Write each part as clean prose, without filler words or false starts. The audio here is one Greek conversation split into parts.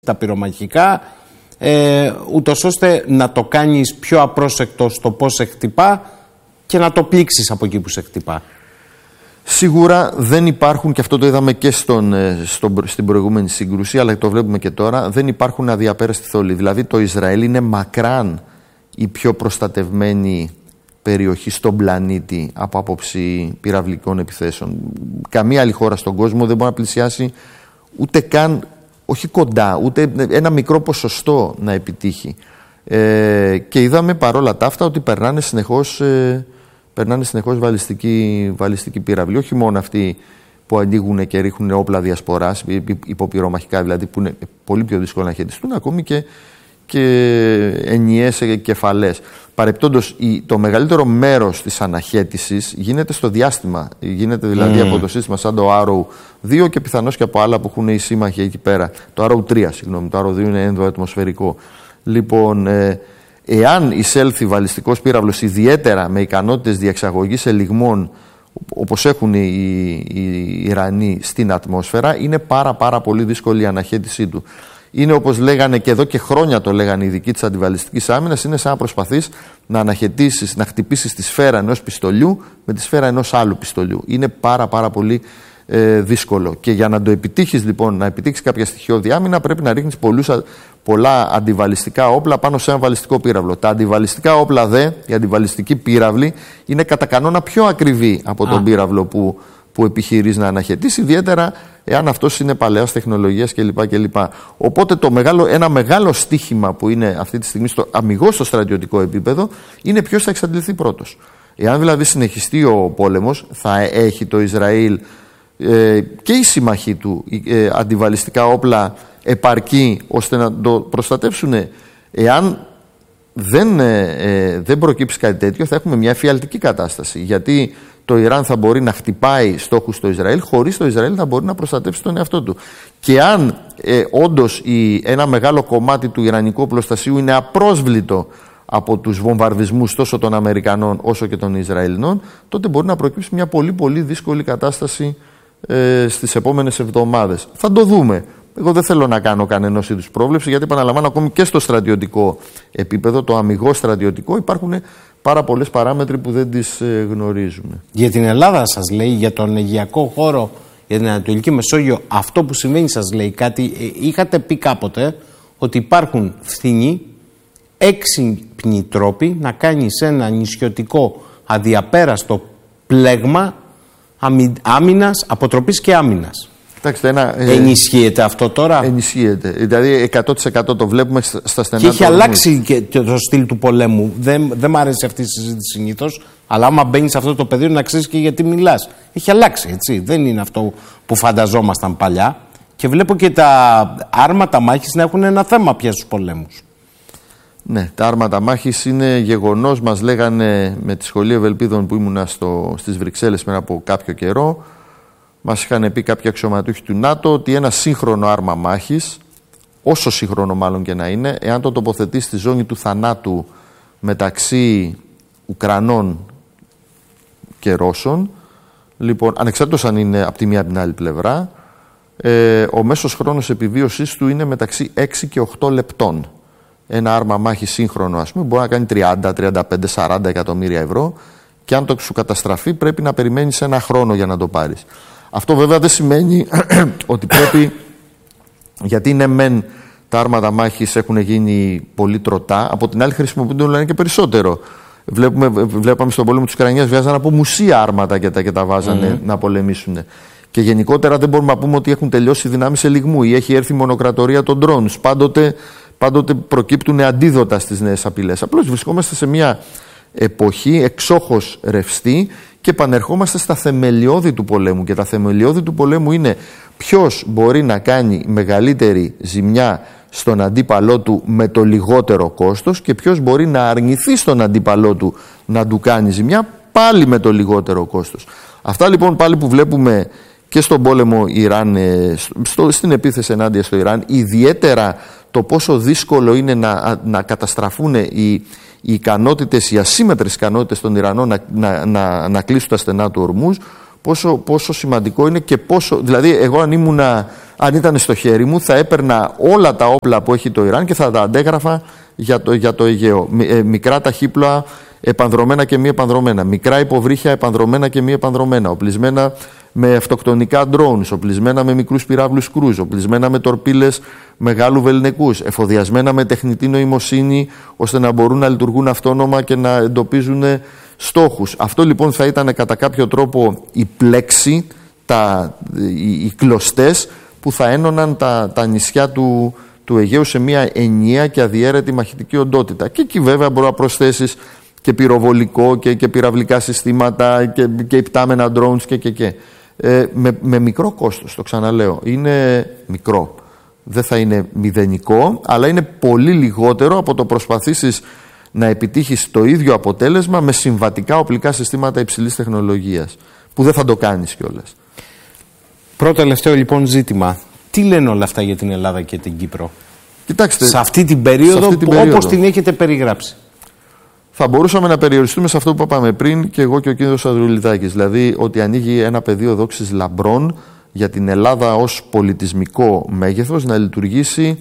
τα πυρομαχικά, ούτως ώστε να το κάνεις πιο απρόσεκτο στο πώς σε χτυπά και να το πλήξεις από εκεί που σε χτυπά. Σίγουρα δεν υπάρχουν, και αυτό το είδαμε και στην προηγούμενη σύγκρουση, αλλά το βλέπουμε και τώρα, δεν υπάρχουν αδιαπέραστοι θόλοι. Δηλαδή το Ισραήλ είναι μακράν η πιο προστατευμένη περιοχή στον πλανήτη από άποψη πυραυλικών επιθέσεων. Καμία άλλη χώρα στον κόσμο δεν μπορεί να πλησιάσει ούτε καν, όχι κοντά, ούτε ένα μικρό ποσοστό να επιτύχει. Και είδαμε παρόλα τα αυτά ότι περνάνε συνεχώς βαλιστικοί πύραυλοι. Όχι μόνο αυτοί που ανοίγουν και ρίχνουν όπλα διασποράς, υποπυρομαχικά δηλαδή, που είναι πολύ πιο δύσκολο να χαιρετιστούν, ακόμη και ενιαίες κεφαλές. Παρεπτόντως, το μεγαλύτερο μέρος της αναχέτησης γίνεται στο διάστημα. Γίνεται δηλαδή από το σύστημα σαν το Arrow 2 και πιθανώς και από άλλα που έχουν οι σύμμαχοι εκεί πέρα. Το Arrow 3, συγγνώμη, το Arrow 2 είναι ενδοατμοσφαιρικό. Λοιπόν, εάν εισέλθει βαλιστικός πύραυλος, ιδιαίτερα με ικανότητες διεξαγωγής ελιγμών, όπως έχουν οι Ιρανοί στην ατμόσφαιρα, είναι πάρα πολύ δύσκολη η αναχέτησή του. Είναι, όπως λέγανε και εδώ και χρόνια το λέγανε οι ειδικοί της αντιβαλιστικής άμυνας, είναι σαν να προσπαθείς να αναχαιτήσεις, να χτυπήσεις τη σφαίρα ενός πιστολιού με τη σφαίρα ενός άλλου πιστολιού. Είναι πάρα πολύ δύσκολο. Και για να το επιτύχεις λοιπόν, να επιτύχεις κάποια στοιχειώδη άμυνα, πρέπει να ρίχνεις πολλά αντιβαλιστικά όπλα πάνω σε ένα βαλιστικό πύραυλο. Τα αντιβαλιστικά όπλα οι αντιβαλιστικοί πύραυλοι, είναι κατά κανόνα πιο ακριβή από τον πύραυλο που επιχειρείς να αναχαιτήσεις, ιδιαίτερα εάν αυτός είναι παλαιάς τεχνολογίας κλπ. Οπότε ένα μεγάλο στίχημα που είναι αυτή τη στιγμή αμιγώς στο στρατιωτικό επίπεδο είναι ποιος θα εξαντληθεί πρώτος. Εάν δηλαδή συνεχιστεί ο πόλεμος, θα έχει το Ισραήλ και οι σύμμαχοί του αντιβαλιστικά όπλα επαρκή ώστε να το προστατεύσουν. Εάν δεν προκύψει κάτι τέτοιο, θα έχουμε μια εφιαλτική κατάσταση, γιατί το Ιράν θα μπορεί να χτυπάει στόχους στο Ισραήλ, χωρίς το Ισραήλ θα μπορεί να προστατεύσει τον εαυτό του. Και αν όντως ένα μεγάλο κομμάτι του ιρανικού οπλοστασίου είναι απρόσβλητο από τους βομβαρδισμούς τόσο των Αμερικανών όσο και των Ισραηλινών, τότε μπορεί να προκύψει μια πολύ δύσκολη κατάσταση στις επόμενες εβδομάδες. Θα το δούμε. Εγώ δεν θέλω να κάνω κανένας είδους πρόβλεψη, γιατί επαναλαμβάνω, ακόμη και στο στρατιωτικό επίπεδο, το αμιγώς στρατιωτικό, υπάρχουν πάρα πολλές παράμετροι που δεν τις γνωρίζουμε. Για την Ελλάδα σας λέει, για τον αιγιακό χώρο, για την Ανατολική Μεσόγειο, αυτό που συμβαίνει σας λέει κάτι? Είχατε πει κάποτε ότι υπάρχουν φθηνοί, έξυπνοι τρόποι να κάνεις ένα νησιωτικό αδιαπέραστο πλέγμα άμυνας, αποτροπής και άμυνας. Ενισχύεται αυτό τώρα? Ενισχύεται. Δηλαδή 100% το βλέπουμε στα στενά. Και έχει αλλάξει και το στυλ του πολέμου. Δεν μ' αρέσει αυτή η συζήτηση συνήθως, αλλά άμα μπαίνεις σε αυτό το πεδίο να ξέρεις και γιατί μιλάς. Έχει αλλάξει, έτσι. Δεν είναι αυτό που φανταζόμασταν παλιά. Και βλέπω και τα άρματα μάχης να έχουν ένα θέμα πια στους πολέμους. Ναι, τα άρματα μάχης είναι γεγονός. Μας λέγανε με τη Σχολή Ευελπίδων που ήμουνα στις Βρυξέλλες πριν από κάποιο καιρό. Μας είχαν πει κάποιοι αξιωματούχοι του ΝΑΤΟ ότι ένα σύγχρονο άρμα μάχης, όσο σύγχρονο μάλλον και να είναι, εάν το τοποθετεί στη ζώνη του θανάτου μεταξύ Ουκρανών και Ρώσων, λοιπόν, ανεξάρτητος αν είναι από τη μία από την άλλη πλευρά, ο μέσος χρόνος επιβίωσής του είναι μεταξύ 6 και 8 λεπτών. Ένα άρμα μάχης σύγχρονο, ας πούμε, μπορεί να κάνει 30, 35, 40 εκατομμύρια ευρώ, και αν το σου καταστραφεί πρέπει να περιμένεις ένα χρόνο για να το πάρεις. Αυτό βέβαια δεν σημαίνει ότι πρέπει, γιατί ναι μεν τα άρματα μάχης έχουν γίνει πολύ τροτά, από την άλλη χρησιμοποιούνται όλο ένα και περισσότερο. Βλέπαμε στον πόλεμο της Ουκρανίας βιάζαν από μουσεία άρματα και τα βάζανε να πολεμήσουν. Και γενικότερα δεν μπορούμε να πούμε ότι έχουν τελειώσει οι δυνάμεις ελιγμού ή έχει έρθει η μονοκρατορία των drones. Πάντοτε προκύπτουν αντίδοτα στις νέες απειλές. Απλώς βρισκόμαστε σε μια εποχή εξόχως ρευστή και επανερχόμαστε στα θεμελιώδη του πολέμου. Και τα θεμελιώδη του πολέμου είναι ποιος μπορεί να κάνει μεγαλύτερη ζημιά στον αντίπαλό του με το λιγότερο κόστος και ποιος μπορεί να αρνηθεί στον αντίπαλό του να του κάνει ζημιά πάλι με το λιγότερο κόστος. Αυτά λοιπόν πάλι που βλέπουμε και στον πόλεμο Ιράν, στην επίθεση ενάντια στο Ιράν, ιδιαίτερα το πόσο δύσκολο είναι να καταστραφούν οι ικανότητες, οι ασύμμετρες ικανότητες των Ιρανών να κλείσουν τα στενά του Ορμούζ, πόσο σημαντικό είναι και πόσο. Δηλαδή, εγώ αν ήταν στο χέρι μου, θα έπαιρνα όλα τα όπλα που έχει το Ιράν και θα τα αντέγραφα για το Αιγαίο. Μικρά ταχύπλοα επανδρωμένα και μη επανδρωμένα. Μικρά υποβρύχια επανδρωμένα και μη επανδρωμένα. Οπλισμένα με αυτοκτονικά drones, οπλισμένα με μικρούς πυράβλους κρούζ, οπλισμένα με τορπίλες μεγάλου βεληνικούς, εφοδιασμένα με τεχνητή νοημοσύνη ώστε να μπορούν να λειτουργούν αυτόνομα και να εντοπίζουν στόχους. Αυτό λοιπόν θα ήταν κατά κάποιο τρόπο η πλέξη, οι κλωστές που θα ένωναν τα νησιά του Αιγαίου σε μια ενιαία και αδιέρετη μαχητική οντότητα. Και εκεί βέβαια μπορεί να προσθέσεις και πυροβολικό και πυραυλικά συστήματα και υπτάμενα drones και. Με μικρό κόστος, το ξαναλέω. Είναι μικρό. Δεν θα είναι μηδενικό, αλλά είναι πολύ λιγότερο από το προσπαθήσεις να επιτύχεις το ίδιο αποτέλεσμα με συμβατικά οπλικά συστήματα υψηλής τεχνολογίας, που δεν θα το κάνεις κιόλας. Πρώτο τελευταίο λοιπόν ζήτημα. Τι λένε όλα αυτά για την Ελλάδα και την Κύπρο? Κοιτάξτε, σε αυτή την περίοδο, όπως την έχετε περιγράψει? Θα μπορούσαμε να περιοριστούμε σε αυτό που είπαμε πριν και εγώ και ο κ. Ανδρουλιδάκης. Δηλαδή ότι ανοίγει ένα πεδίο δόξης λαμπρών για την Ελλάδα ως πολιτισμικό μέγεθος να λειτουργήσει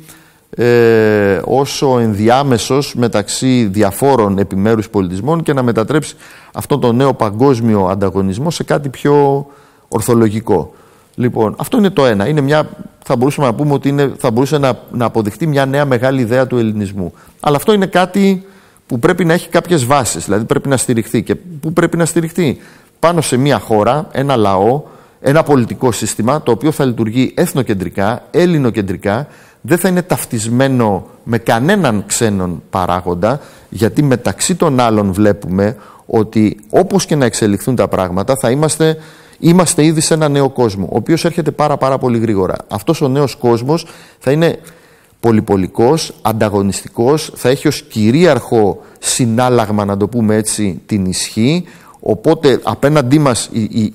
ως ο ενδιάμεσος μεταξύ διαφόρων επιμέρους πολιτισμών και να μετατρέψει αυτόν τον νέο παγκόσμιο ανταγωνισμό σε κάτι πιο ορθολογικό. Λοιπόν, αυτό είναι το ένα. Θα μπορούσαμε να πούμε ότι θα μπορούσε να αποδειχτεί μια νέα μεγάλη ιδέα του ελληνισμού. Αλλά αυτό είναι κάτι που πρέπει να έχει κάποιες βάσεις, δηλαδή πρέπει να στηριχθεί. Και πού πρέπει να στηριχθεί? Πάνω σε μια χώρα, ένα λαό, ένα πολιτικό σύστημα το οποίο θα λειτουργεί εθνοκεντρικά, ελληνοκεντρικά, δεν θα είναι ταυτισμένο με κανέναν ξένον παράγοντα, γιατί μεταξύ των άλλων βλέπουμε ότι όπως και να εξελιχθούν τα πράγματα θα είμαστε ήδη σε ένα νέο κόσμο, ο οποίος έρχεται πάρα πολύ γρήγορα. Αυτός ο νέος κόσμος θα είναι πολυπολικός, ανταγωνιστικός, θα έχει ως κυρίαρχο συνάλλαγμα, να το πούμε έτσι, την ισχύ. Οπότε απέναντί μας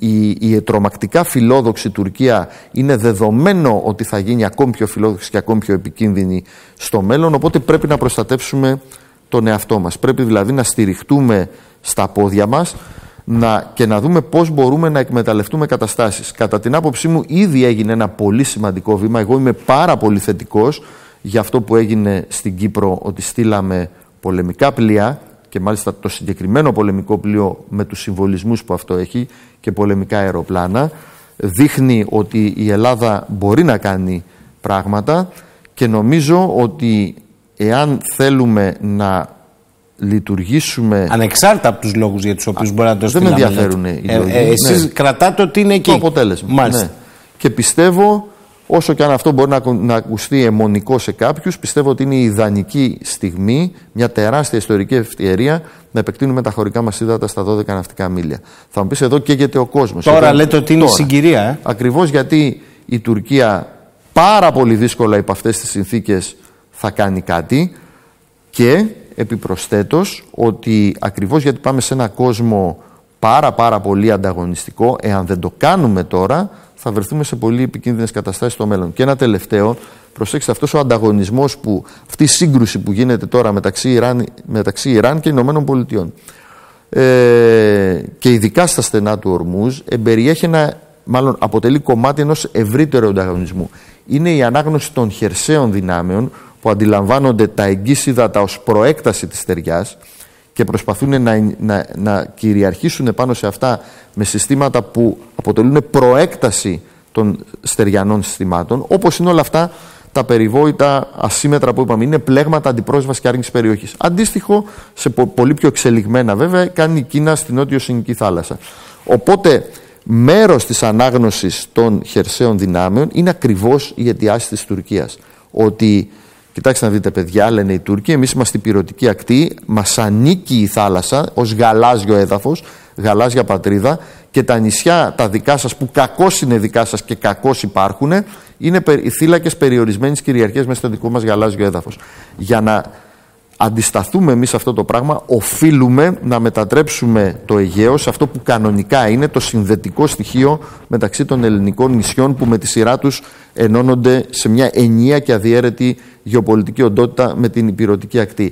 η τρομακτικά φιλόδοξη Τουρκία είναι δεδομένο ότι θα γίνει ακόμη πιο φιλόδοξη και ακόμη πιο επικίνδυνη στο μέλλον. Οπότε πρέπει να προστατεύσουμε τον εαυτό μας. Πρέπει δηλαδή να στηριχτούμε στα πόδια μας και να δούμε πώς μπορούμε να εκμεταλλευτούμε καταστάσεις. Κατά την άποψή μου ήδη έγινε ένα πολύ σημαντικό βήμα. Εγώ είμαι πάρα πολύ θετικός για αυτό που έγινε στην Κύπρο, ότι στείλαμε πολεμικά πλοία και μάλιστα το συγκεκριμένο πολεμικό πλοίο με τους συμβολισμούς που αυτό έχει και πολεμικά αεροπλάνα. Δείχνει ότι η Ελλάδα μπορεί να κάνει πράγματα και νομίζω ότι εάν θέλουμε να λειτουργήσουμε... Ανεξάρτητα από τους λόγους για τους οποίους μπορεί να το στείλαμε. Δεν με ενδιαφέρουν οι λόγοι. Εσείς κρατάτε ότι είναι εκεί. Το αποτέλεσμα. Ναι. Και πιστεύω, όσο και αν αυτό μπορεί να ακουστεί αιμονικό σε κάποιους, πιστεύω ότι είναι η ιδανική στιγμή, μια τεράστια ιστορική ευκαιρία να επεκτείνουμε τα χωρικά μας ύδατα στα 12 ναυτικά μίλια. Θα μου πεις εδώ καίγεται ο κόσμος. Τώρα λέτε ότι είναι συγκυρία. Ακριβώς γιατί η Τουρκία πάρα πολύ δύσκολα υπ' αυτές τις συνθήκες θα κάνει κάτι και επιπροσθέτως ότι ακριβώς γιατί πάμε σε ένα κόσμο πάρα πολύ ανταγωνιστικό, εάν δεν το κάνουμε τώρα θα βρεθούμε σε πολύ επικίνδυνες καταστάσεις στο μέλλον. Και ένα τελευταίο, προσέξτε, αυτός ο ανταγωνισμός, αυτή η σύγκρουση που γίνεται τώρα μεταξύ Ιράν και Ηνωμένων Πολιτειών και ειδικά στα στενά του Ορμούζ, περιέχει μάλλον αποτελεί κομμάτι ενός ευρύτερου ανταγωνισμού. Είναι η ανάγνωση των χερσαίων δυνάμεων που αντιλαμβάνονται τα εγγύς ύδατα ως προέκταση της στεριάς και προσπαθούν να κυριαρχήσουν πάνω σε αυτά με συστήματα που αποτελούν προέκταση των στεριανών συστημάτων, όπως είναι όλα αυτά τα περιβόητα ασύμετρα που είπαμε. Είναι πλέγματα αντιπρόσβασης και άρνησης περιοχής. Αντίστοιχο, σε πολύ πιο εξελιγμένα βέβαια, κάνει η Κίνα στην Νότιο Συνική θάλασσα. Οπότε, μέρος της ανάγνωσης των χερσαίων δυνάμεων είναι ακριβώς η αιτιάση της Τουρκίας. Ότι, κοιτάξτε να δείτε παιδιά, λένε οι Τούρκοι, εμείς είμαστε πυρωτική ακτή, μας ανήκει η θάλασσα ως γαλάζιο έδαφος, γαλάζια πατρίδα, και τα νησιά τα δικά σας που κακώς είναι δικά σας και κακώς υπάρχουν, είναι οι θύλακες περιορισμένης κυριαρχίας μέσα στο δικό μας γαλάζιο έδαφος. Για να αντισταθούμε εμείς αυτό το πράγμα, οφείλουμε να μετατρέψουμε το Αιγαίο σε αυτό που κανονικά είναι το συνδετικό στοιχείο μεταξύ των ελληνικών νησιών που με τη σειρά τους ενώνονται σε μια ενιαία και αδιέρετη γεωπολιτική οντότητα με την ηπειρωτική ακτή.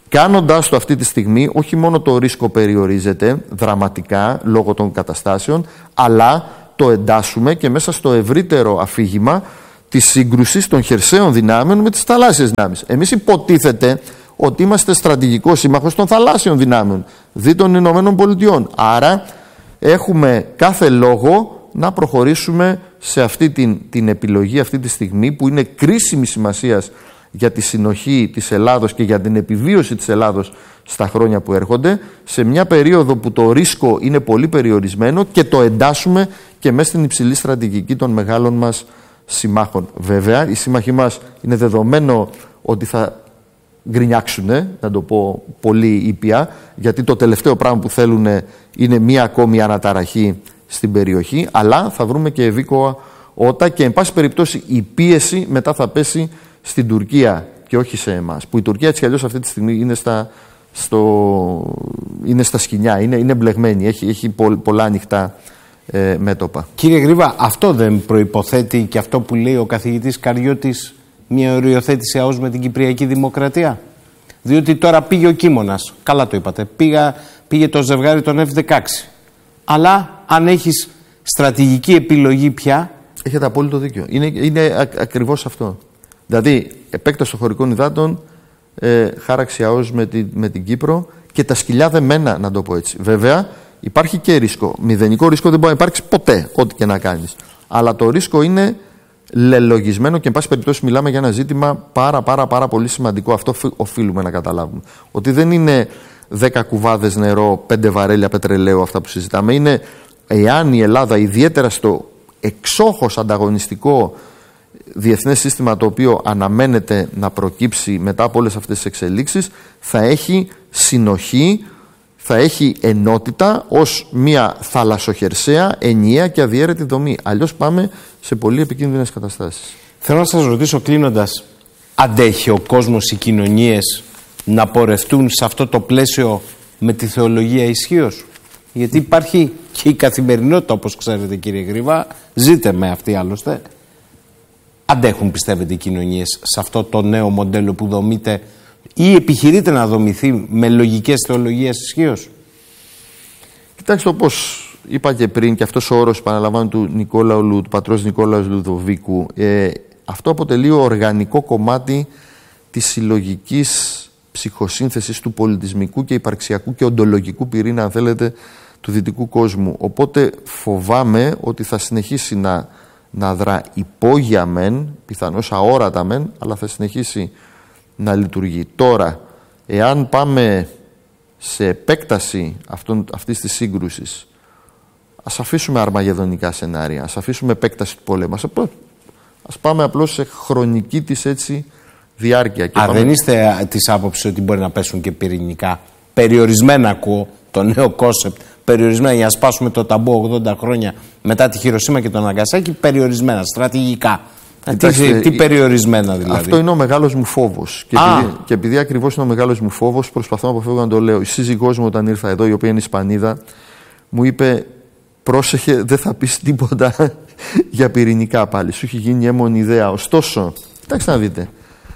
Κάνοντάς το αυτή τη στιγμή, όχι μόνο το ρίσκο περιορίζεται δραματικά λόγω των καταστάσεων, αλλά το εντάσσουμε και μέσα στο ευρύτερο αφήγημα της σύγκρουσης των χερσαίων δυνάμεων με τις θαλάσσιες δυνάμεις. Εμείς υποτίθεται ότι είμαστε στρατηγικός σύμμαχος των θαλάσσιων δυνάμεων, δι' των Ηνωμένων Πολιτειών. Άρα έχουμε κάθε λόγο να προχωρήσουμε σε αυτή την επιλογή αυτή τη στιγμή, που είναι κρίσιμη σημασίας για τη συνοχή της Ελλάδος και για την επιβίωση της Ελλάδος στα χρόνια που έρχονται, σε μια περίοδο που το ρίσκο είναι πολύ περιορισμένο, και το εντάσσουμε και μέσα στην υψηλή στρατηγική των μεγάλων μας συμμάχων. Βέβαια, οι σύμμαχοί μας είναι δεδομένο ότι θα γκρινιάξουνε, να το πω πολύ ήπια, γιατί το τελευταίο πράγμα που θέλουν είναι μία ακόμη αναταραχή στην περιοχή, αλλά θα βρούμε και ευήκοα ότα, και εν πάση περιπτώσει η πίεση μετά θα πέσει στην Τουρκία και όχι σε εμάς, που η Τουρκία έτσι κι αλλιώς αυτή τη στιγμή είναι στα σκοινιά, είναι μπλεγμένη, έχει πολλά ανοιχτά μέτωπα. Κύριε Γρήβα, αυτό δεν προϋποθέτει και αυτό που λέει ο καθηγητής Καριώτης, μια οριοθέτηση ΑΟΣ με την Κυπριακή Δημοκρατία? Διότι τώρα πήγε ο Κίμωνας, καλά το είπατε, πήγε το ζευγάρι των F-16. Αλλά αν έχεις στρατηγική επιλογή πια... Έχετε απόλυτο δίκιο. Είναι ακριβώς αυτό. Δηλαδή, επέκταση των χωρικών υδάτων, χάραξη ΑΟΣ με την Κύπρο, και τα σκυλιά δεμένα, να το πω έτσι. Βέβαια, υπάρχει και ρίσκο. Μηδενικό ρίσκο δεν μπορεί να υπάρξει ποτέ, ό,τι και να κάνεις. Αλλά το ρίσκο είναι λελογισμένο, και εν πάση περιπτώσει μιλάμε για ένα ζήτημα πάρα πολύ σημαντικό. Αυτό οφείλουμε να καταλάβουμε. Ότι δεν είναι 10 κουβάδες νερό, 5 βαρέλια πετρελαίου αυτά που συζητάμε. Είναι εάν η Ελλάδα, ιδιαίτερα στο εξόχως ανταγωνιστικό διεθνές σύστημα το οποίο αναμένεται να προκύψει μετά από όλες αυτές τις εξελίξεις, θα έχει συνοχή, θα έχει ενότητα ως μια θαλασσοχερσαία, ενιαία και αδιαίρετη δομή. Αλλιώς πάμε σε πολύ επικίνδυνες καταστάσεις. Θέλω να σας ρωτήσω κλείνοντας, αντέχει ο κόσμος, οι κοινωνίες να πορευτούν σε αυτό το πλαίσιο με τη θεολογία ισχύως? Γιατί υπάρχει και η καθημερινότητα, όπως ξέρετε κύριε Γρήβα, ζείτε με αυτή άλλωστε. Αντέχουν, πιστεύετε, οι κοινωνίες σε αυτό το νέο μοντέλο που δομείται, ή επιχειρείται να δομηθεί με λογικές θεολογίας ισχύως? Κοιτάξτε, όπως είπα και πριν, και αυτός ο όρος, παραλαμβάνω, του πατρός Νικόλαου Λουδοβίκου, αυτό αποτελεί οργανικό κομμάτι της συλλογικής ψυχοσύνθεσης του πολιτισμικού και υπαρξιακού και οντολογικού πυρήνα, αν θέλετε, του δυτικού κόσμου. Οπότε φοβάμαι ότι θα συνεχίσει να δρά υπόγεια μεν, πιθανώς αόρατα μεν, αλλά θα συνεχίσει να λειτουργεί. Τώρα, εάν πάμε σε επέκταση αυτής της σύγκρουσης, ας αφήσουμε αρμαγεδονικά σενάρια, ας αφήσουμε επέκταση του πολέμου, ας πάμε απλώς σε χρονική της έτσι διάρκεια. Δεν είστε της άποψης ότι μπορεί να πέσουν και πυρηνικά? Περιορισμένα ακούω το νέο κόνσεπτ. Περιορισμένα, για να σπάσουμε το ταμπού 80 χρόνια μετά τη Χιροσίμα και τον Ναγκασάκη, περιορισμένα, στρατηγικά. Τι περιορισμένα δηλαδή? Αυτό είναι ο μεγάλος μου φόβος. Και επειδή ακριβώς είναι ο μεγάλος μου φόβος, προσπαθώ να αποφεύγω να το λέω. Η σύζυγός μου, όταν ήρθα εδώ, η οποία είναι Ισπανίδα, μου είπε: πρόσεχε, δεν θα πεις τίποτα για πυρηνικά πάλι. Σου έχει γίνει έμμονη ιδέα. Ωστόσο, κοιτάξτε να δείτε.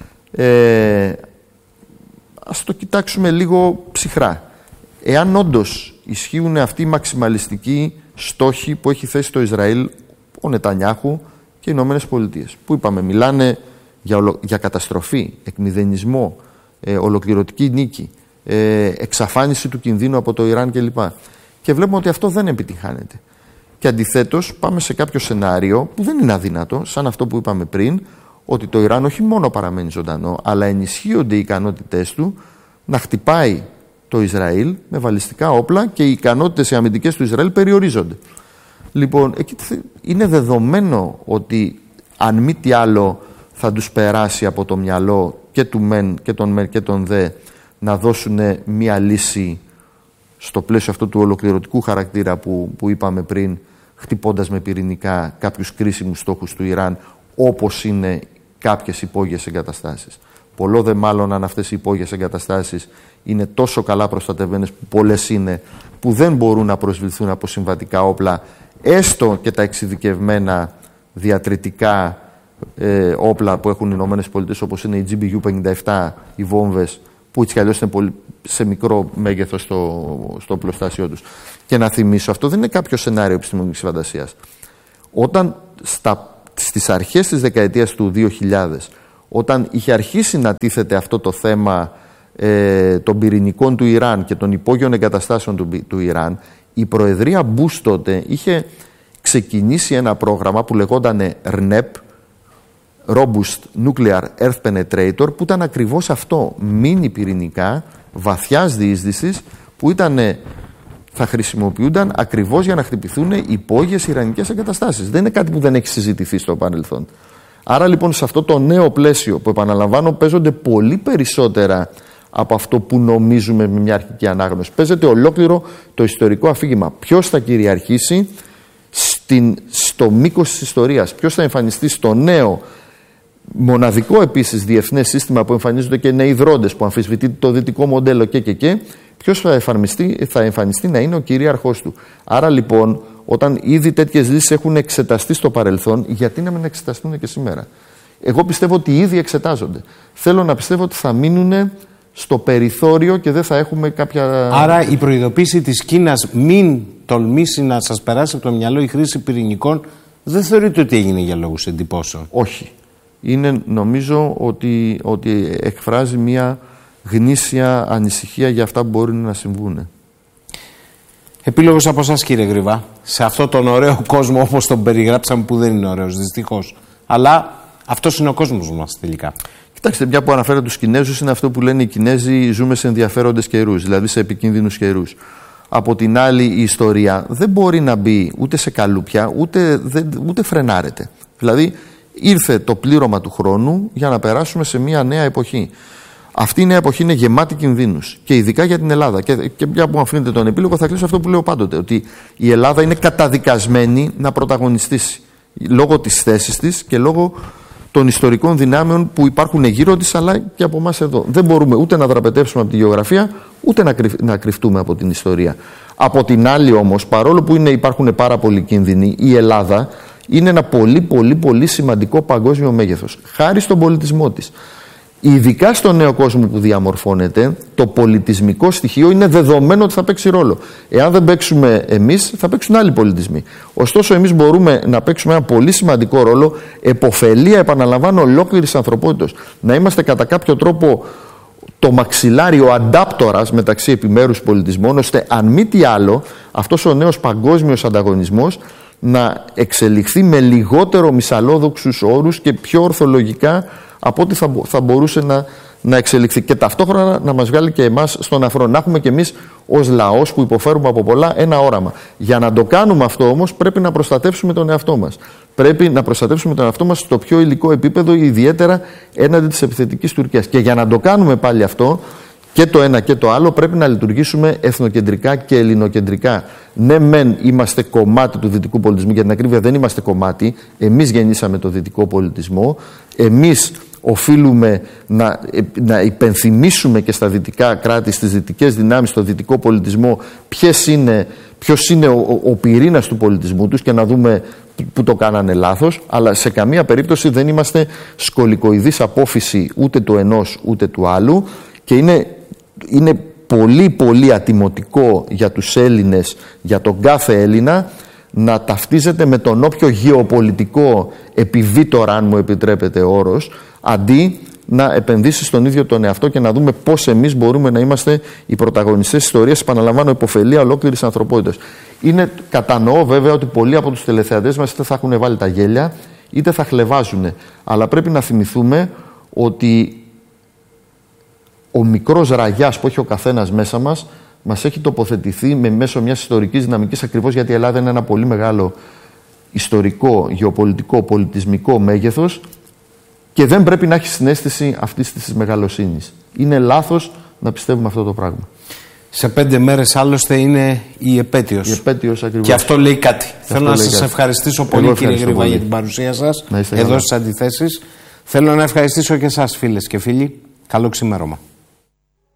Ας το κοιτάξουμε λίγο ψυχρά. Εάν όντως ισχύουν αυτοί οι μαξιμαλιστικοί στόχοι που έχει θέσει το Ισραήλ, ο Νετανιάχου και οι Ηνωμένες Πολιτείες, που είπαμε, μιλάνε για καταστροφή, εκμηδενισμό, ολοκληρωτική νίκη, εξαφάνιση του κινδύνου από το Ιράν κλπ. Και βλέπουμε ότι αυτό δεν επιτυγχάνεται. Και αντιθέτως πάμε σε κάποιο σενάριο που δεν είναι αδύνατο, σαν αυτό που είπαμε πριν, ότι το Ιράν όχι μόνο παραμένει ζωντανό, αλλά ενισχύονται οι ικανότητές του να χτυπάει το Ισραήλ με βαλιστικά όπλα, και οι ικανότητες οι αμυντικές του Ισραήλ περιορίζονται. Λοιπόν, εκεί είναι δεδομένο ότι αν μη τι άλλο θα τους περάσει από το μυαλό και του μεν και των δε να δώσουν μία λύση στο πλαίσιο αυτού του ολοκληρωτικού χαρακτήρα που είπαμε πριν, χτυπώντας με πυρηνικά κάποιους κρίσιμους στόχους του Ιράν, όπως είναι κάποιες υπόγειες εγκαταστάσεις. Πολλό δε μάλλον αν αυτές οι υπόγειες εγκαταστάσεις είναι τόσο καλά προστατευμένες, που πολλές είναι, που δεν μπορούν να προσβληθούν από συμβατικά όπλα, έστω και τα εξειδικευμένα διατρητικά όπλα που έχουν οι Ηνωμένες Πολιτείες, όπως είναι η GBU-57, οι βόμβες που έτσι κι αλλιώς είναι πολύ σε μικρό μέγεθος στο οπλοστάσιο τους. Και να θυμίσω, αυτό δεν είναι κάποιο σενάριο επιστημονικής φαντασίας. Όταν στις αρχές της δεκαετίας του 2000, όταν είχε αρχίσει να τίθεται αυτό το θέμα των πυρηνικών του Ιράν και των υπόγειων εγκαταστάσεων του Ιράν, η Προεδρία Μπούς τότε είχε ξεκινήσει ένα πρόγραμμα που λεγόταν RNEP, Robust Nuclear Earth Penetrator, που ήταν ακριβώς αυτό, μίνι πυρηνικά βαθιάς διείσδυσης, που θα χρησιμοποιούνταν ακριβώς για να χτυπηθούν υπόγειες ιρανικές εγκαταστάσεις. Δεν είναι κάτι που δεν έχει συζητηθεί στο παρελθόν. Άρα λοιπόν σε αυτό το νέο πλαίσιο, που επαναλαμβάνω παίζονται πολύ περισσότερα από αυτό που νομίζουμε με μια αρχική ανάγνωση. Παίζεται ολόκληρο το ιστορικό αφήγημα. Ποιος θα κυριαρχήσει στο μήκος της ιστορίας, ποιος θα εμφανιστεί στο νέο μοναδικό επίσης διεθνές σύστημα που εμφανίζονται και νέοι δρόντες, που αμφισβητεί το δυτικό μοντέλο και ποιος θα εμφανιστεί να είναι ο κυρίαρχος του. Άρα λοιπόν, όταν ήδη τέτοιες λύσεις έχουν εξεταστεί στο παρελθόν, γιατί να μην εξεταστούν και σήμερα? Εγώ πιστεύω ότι ήδη εξετάζονται. Θέλω να πιστεύω ότι θα μείνουν στο περιθώριο και δεν θα έχουμε κάποια... Άρα η προειδοποίηση της Κίνας μην τολμήσει να σας περάσει από το μυαλό η χρήση πυρηνικών δεν θεωρείτε ότι έγινε για λόγους εντυπώσεων? Όχι. Νομίζω ότι εκφράζει μια γνήσια ανησυχία για αυτά που μπορεί να συμβούν. Επίλογος από εσάς, κύριε Γρυβά, σε αυτόν τον ωραίο κόσμο όπως τον περιγράψαμε, που δεν είναι ωραίος δυστυχώς, αλλά αυτός είναι ο κόσμος μας τελικά. Κοιτάξτε, μια που αναφέρω τους Κινέζους, είναι αυτό που λένε οι Κινέζοι: ζούμε σε ενδιαφέροντες καιρούς, δηλαδή σε επικίνδυνους καιρούς. Από την άλλη, η ιστορία δεν μπορεί να μπει ούτε σε καλούπια, ούτε φρενάρεται. Δηλαδή, ήρθε το πλήρωμα του χρόνου για να περάσουμε σε μια νέα εποχή. Αυτή η νέα εποχή είναι γεμάτη κινδύνους και ειδικά για την Ελλάδα. Και μια που αφήνετε τον επίλογο, θα κλείσω αυτό που λέω πάντοτε, ότι η Ελλάδα είναι καταδικασμένη να πρωταγωνιστήσει λόγω της θέσης της και λόγω των ιστορικών δυνάμεων που υπάρχουν γύρω της, αλλά και από εμάς εδώ. Δεν μπορούμε ούτε να δραπετεύσουμε από τη γεωγραφία, ούτε να κρυφτούμε από την ιστορία. Από την άλλη όμως, παρόλο που υπάρχουν πάρα πολλοί κίνδυνοι, η Ελλάδα είναι ένα πολύ σημαντικό παγκόσμιο μέγεθος, χάρη στον πολιτισμό της. Ειδικά στον νέο κόσμο που διαμορφώνεται, το πολιτισμικό στοιχείο είναι δεδομένο ότι θα παίξει ρόλο. Εάν δεν παίξουμε εμείς, θα παίξουν άλλοι πολιτισμοί. Ωστόσο, εμείς μπορούμε να παίξουμε ένα πολύ σημαντικό ρόλο, επωφελία, επαναλαμβάνω, ολόκληρης ανθρωπότητας. Να είμαστε κατά κάποιο τρόπο το μαξιλάρι, ο αντάπτορας μεταξύ επιμέρους πολιτισμών, ώστε αν μη τι άλλο, αυτός ο νέος παγκόσμιος ανταγωνισμός να εξελιχθεί με λιγότερο μυσαλόδοξους όρους και πιο ορθολογικά από ό,τι θα μπορούσε να εξελιχθεί. Και ταυτόχρονα να μας βγάλει και εμάς στον αφρό. Να έχουμε και εμείς ως λαός που υποφέρουμε από πολλά ένα όραμα. Για να το κάνουμε αυτό όμως πρέπει να προστατεύσουμε τον εαυτό μας. Πρέπει να προστατεύσουμε τον εαυτό μας στο πιο υλικό επίπεδο, ιδιαίτερα έναντι της επιθετικής Τουρκίας. Και για να το κάνουμε πάλι αυτό, και το ένα και το άλλο, πρέπει να λειτουργήσουμε εθνοκεντρικά και ελληνοκεντρικά. Ναι, μεν είμαστε κομμάτι του δυτικού πολιτισμού, για την ακρίβεια δεν είμαστε κομμάτι. Εμείς γεννήσαμε το δυτικό πολιτισμό. Εμείς οφείλουμε να υπενθυμίσουμε και στα δυτικά κράτη, στις δυτικές δυνάμεις, στο δυτικό πολιτισμό, ποιος είναι ο πυρήνας του πολιτισμού τους και να δούμε που το κάνανε λάθος. Αλλά σε καμία περίπτωση δεν είμαστε σκολικοειδής απόφυση ούτε του ενός ούτε του άλλου. Και είναι πολύ ατιμωτικό για τους Έλληνες, για τον κάθε Έλληνα, να ταυτίζεται με τον όποιο γεωπολιτικό επιβίτορα, αν μου επιτρέπετε ο όρος, αντί να επενδύσει στον ίδιο τον εαυτό και να δούμε πώς εμείς μπορούμε να είμαστε οι πρωταγωνιστές της ιστορίας, επαναλαμβάνω, υποφελία ολόκληρης ανθρωπότητας. Κατανοώ βέβαια ότι πολλοί από τους τελεθεατές μας είτε θα έχουν βάλει τα γέλια, είτε θα χλευάζουν. Αλλά πρέπει να θυμηθούμε ότι ο μικρός ραγιάς που έχει ο καθένας μέσα μας έχει τοποθετηθεί μέσω μιας ιστορικής δυναμικής, ακριβώς γιατί η Ελλάδα είναι ένα πολύ μεγάλο ιστορικό, γεωπολιτικό, πολιτισμικό μέγεθος και δεν πρέπει να έχει συναίσθηση αυτής της μεγαλοσύνης. Είναι λάθος να πιστεύουμε αυτό το πράγμα. Σε 5 μέρες άλλωστε είναι η επέτειος. Η επέτειος ακριβώς. Και αυτό λέει κάτι. Θέλω να σας ευχαριστήσω πολύ, κύριε Γρυβά, για την παρουσία σας εδώ στις Αντιθέσεις. Θέλω να ευχαριστήσω και εσάς, φίλες και φίλοι. Καλό ξημέρωμα.